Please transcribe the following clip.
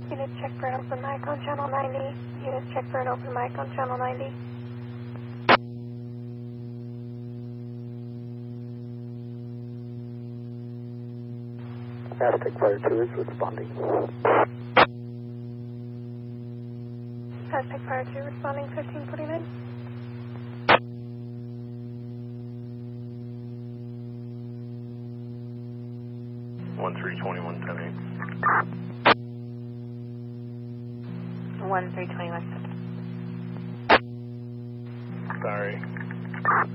Unit check for an open mic on channel 90. Unit check for an open mic on channel 90. Aztec Fire 2 is responding. Aztec Fire 2 responding 1549. 1321 1321. Sorry.